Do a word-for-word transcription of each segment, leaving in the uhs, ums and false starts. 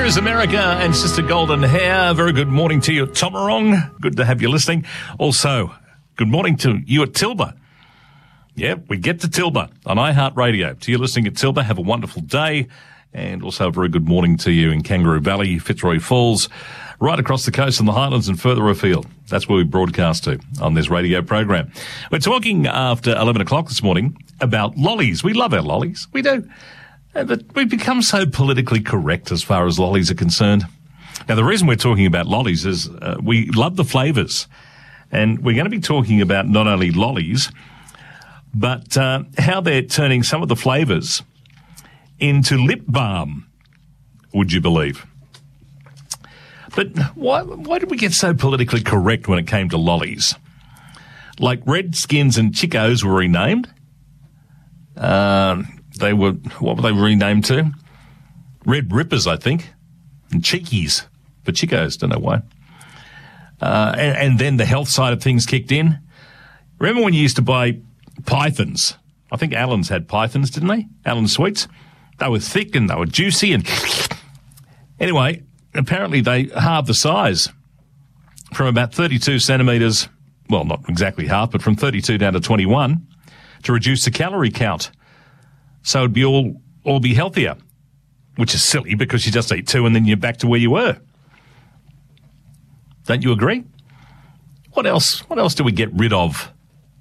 is America and Sister Golden Hair. Very good morning to you at Tomarong. Good to have you listening. Also, good morning to you at Tilba. Yeah, we get to Tilba on iHeartRadio. To you listening at Tilba, have a wonderful day. And also a very good morning to you in Kangaroo Valley, Fitzroy Falls, right across the coast and the Highlands and further afield. That's where we broadcast to on this radio program. We're talking after eleven o'clock this morning about lollies. We love our lollies. We do. But we've become so politically correct as far as lollies are concerned. Now, the reason we're talking about lollies is uh, we love the flavours. And we're going to be talking about not only lollies, but uh, how they're turning some of the flavours into lip balm, would you believe? But why, why did we get so politically correct when it came to lollies? Like Redskins and Chicos were renamed. Uh, they were, what were they renamed to? Red Rippers, I think. And Cheekies for Chicos, don't know why. Uh, and, and then the health side of things kicked in. Remember when you used to buy pythons? I think Allen's had pythons, didn't they? Allen's Sweets. They were thick and they were juicy. And anyway, apparently they halved the size from about thirty-two centimetres, well, not exactly half, but from thirty-two down to twenty-one to reduce the calorie count. So it'd be all, all be healthier, which is silly because you just eat two and then you're back to where you were. Don't you agree? What else? What else do we get rid of?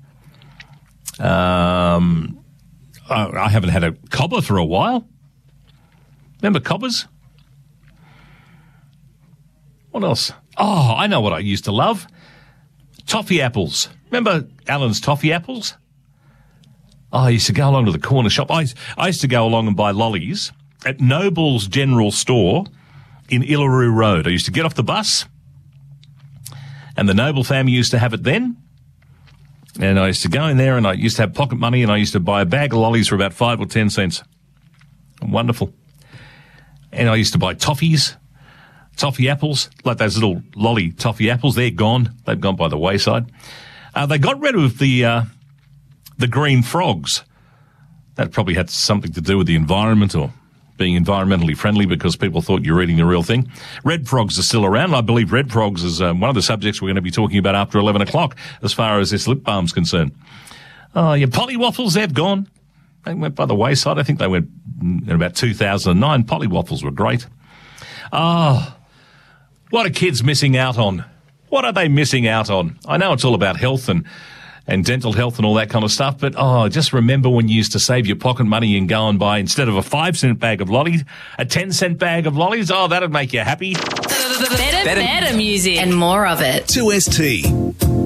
Um, I, I haven't had a cobbler for a while. Remember cobbers? What else? Oh, I know what I used to love. Toffee apples. Remember Allen's toffee apples? Oh, I used to go along to the corner shop. I, I used to go along and buy lollies at Noble's General Store in Illaroo Road. I used to get off the bus, and the Noble family used to have it then. And I used to go in there, and I used to have pocket money, and I used to buy a bag of lollies for about five or ten cents. Wonderful. And I used to buy toffees, toffee apples, like those little lolly toffee apples. They're gone. They've gone by the wayside. Uh, they got rid of the uh, the green frogs. That probably had something to do with the environment or being environmentally friendly because people thought you were eating the real thing. Red frogs are still around. I believe red frogs is um, one of the subjects we're going to be talking about after eleven o'clock as far as this lip balm's concerned. Oh, your pollywaffles, they've gone. They went by the wayside. I think they went in about two thousand nine. Pollywaffles were great. Oh, what are kids missing out on? What are they missing out on? I know it's all about health and and dental health and all that kind of stuff. But, oh, just remember when you used to save your pocket money and go and buy, instead of a five cent bag of lollies, a ten cent bag of lollies. Oh, that'd make you happy. Better, better, better music. And more of it. two S T.